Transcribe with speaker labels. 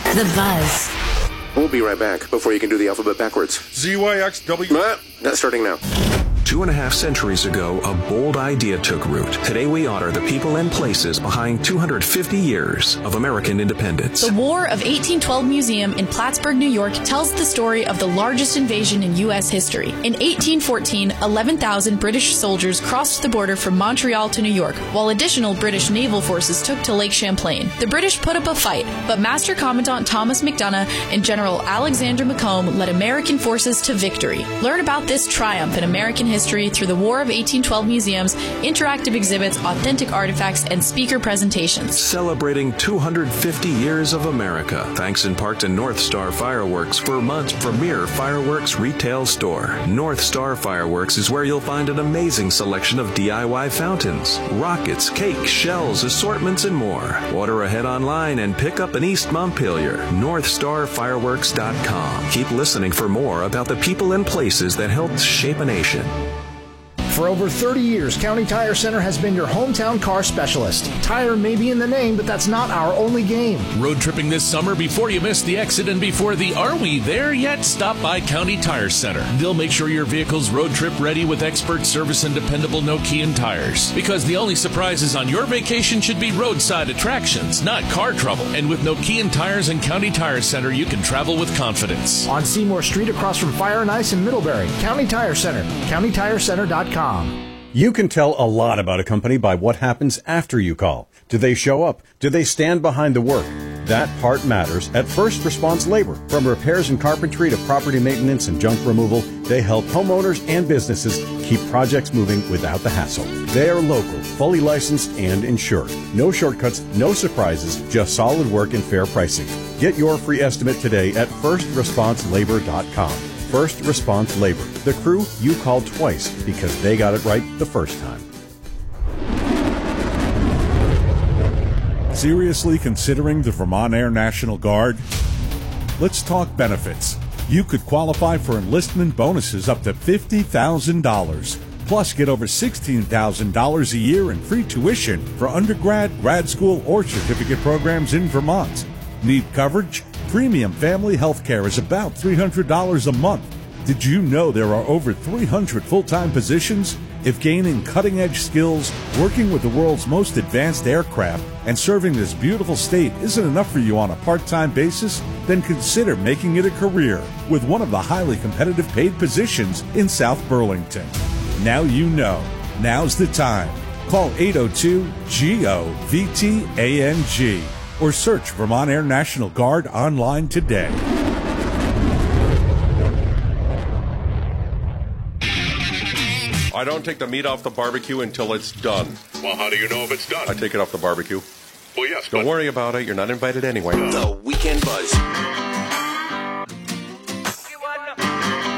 Speaker 1: The Buzz.
Speaker 2: We'll be right back before you can do the alphabet backwards.
Speaker 3: ZYXW.
Speaker 2: That's starting now.
Speaker 4: 2.5 centuries ago, a bold idea took root. Today we honor the people and places behind 250 years of American independence.
Speaker 5: The War of 1812 Museum in Plattsburgh, New York tells the story of the largest invasion in U.S. history. In 1814, 11,000 British soldiers crossed the border from Montreal to New York, while additional British naval forces took to Lake Champlain. The British put up a fight, but Master Commandant Thomas MacDonough and General Alexander Macomb led American forces to victory. Learn about this triumph in American history through the War of 1812 museums, interactive exhibits, authentic artifacts, and speaker presentations.
Speaker 4: Celebrating 250 years of America, thanks in part to North Star Fireworks, Vermont's premier fireworks retail store. North Star Fireworks is where you'll find an amazing selection of DIY fountains, rockets, cake, shells, assortments, and more. Order ahead online and pick up an East Montpelier. NorthStarFireworks.com. Keep listening for more about the people and places that helped shape a nation.
Speaker 6: For over 30 years, County Tire Center has been your hometown car specialist. Tire may be in the name, but that's not our only game.
Speaker 7: Road tripping this summer before you miss the exit and before the "Are we there yet?" Stop by County Tire Center. They'll make sure your vehicle's road trip ready with expert service and dependable Nokian tires. Because the only surprises on your vacation should be roadside attractions, not car trouble. And with Nokian tires and County Tire Center, you can travel with confidence.
Speaker 6: On Seymour Street across from Fire and Ice in Middlebury, County Tire Center, CountyTireCenter.com.
Speaker 8: You can tell a lot about a company by what happens after you call. Do they show up? Do they stand behind the work? That part matters at First Response Labor. From repairs and carpentry to property maintenance and junk removal, they help homeowners and businesses keep projects moving without the hassle. They are local, fully licensed, and insured. No shortcuts, no surprises, just solid work and fair pricing. Get your free estimate today at FirstResponseLabor.com. First Response Labor, the crew you called twice because they got it right the first time.
Speaker 9: Seriously considering the Vermont Air National Guard? Let's talk benefits. You could qualify for enlistment bonuses up to $50,000. Plus, get over $16,000 a year in free tuition for undergrad, grad school, or certificate programs in Vermont. Need coverage? Premium family health care is about $300 a month. Did you know there are over 300 full-time positions? If gaining cutting-edge skills, working with the world's most advanced aircraft, and serving this beautiful state isn't enough for you on a part-time basis, then consider making it a career with one of the highly competitive paid positions in South Burlington. Now you know. Now's the time. Call 802-GOVTANG or search Vermont Air National Guard online today.
Speaker 3: I don't take the meat off the barbecue until it's done.
Speaker 10: Well, how do you know if it's done?
Speaker 3: I take it off the barbecue.
Speaker 10: Well, yes.
Speaker 3: Don't worry about it. You're not invited anyway.
Speaker 2: The Weekend Buzz.